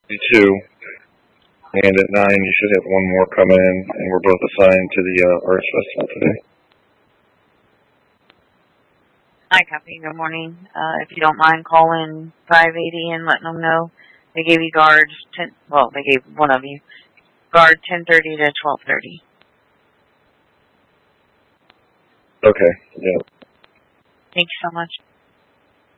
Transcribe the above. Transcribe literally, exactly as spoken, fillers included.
two, and at nine you should have one more coming in, and we're both assigned to the uh, Arts Festival today. Hi, copy. Good morning. Uh, if you don't mind calling five eighty and letting them know they gave you guards ten. Well, they gave one of you guard ten thirty to twelve thirty. Okay. Yeah. Thank you so much.